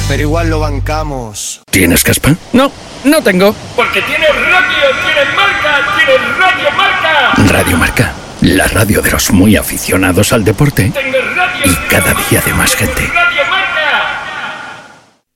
pero igual lo bancamos. ¿Tienes caspa? No, no tengo. Porque tienes radio, tienes marca, tienes Radio Marca. Radio Marca, la radio de los muy aficionados al deporte y cada día de más gente.